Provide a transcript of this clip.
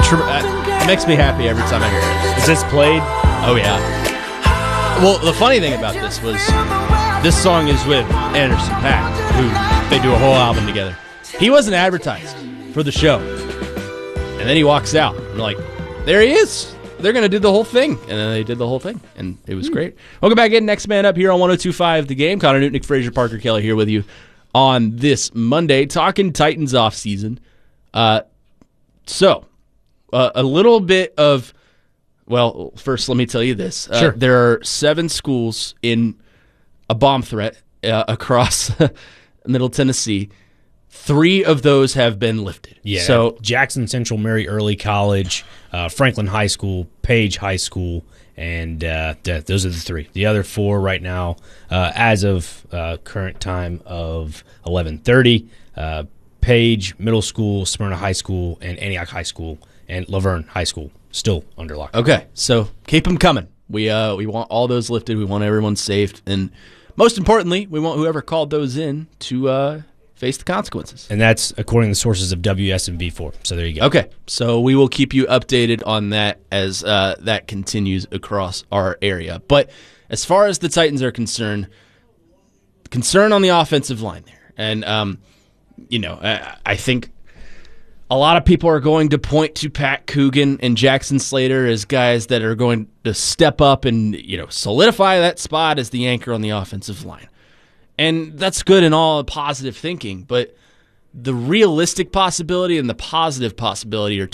It makes me happy every time I hear it. Is this played? Oh, yeah. Well, the funny thing about this was this song is with Anderson .Paak, who they do a whole album together. He wasn't advertised for the show. And then he walks out. I'm like, there he is. They're going to do the whole thing. And then they did the whole thing, and it was great. Welcome back in. Next Man Up here on 102.5 The Game. Connor Newton, Nick Frazier, Parker Kelly here with you on this Monday, talking Titans offseason. So, a little bit of, well, first let me tell you this. Sure. There are 7 schools in a bomb threat across Middle Tennessee. 3 of those have been lifted. Yeah. So Jackson Central Mary Early College, Franklin High School, Page High School, and those are the 3. The other 4 right now, as of current time of 11:30, Page Middle School, Smyrna High School, and Antioch High School, and Laverne High School still under lockdown. Okay, so keep them coming. We want all those lifted. We want everyone safe, and most importantly, we want whoever called those in to face the consequences. And that's according to the sources of WSMV4. So there you go. Okay, so we will keep you updated on that as that continues across our area. But as far as the Titans are concerned, concern on the offensive line there. And, I think a lot of people are going to point to Pat Coogan and Jackson Slater as guys that are going to step up and, solidify that spot as the anchor on the offensive line. And that's good in all positive thinking, but the realistic possibility and the positive possibility are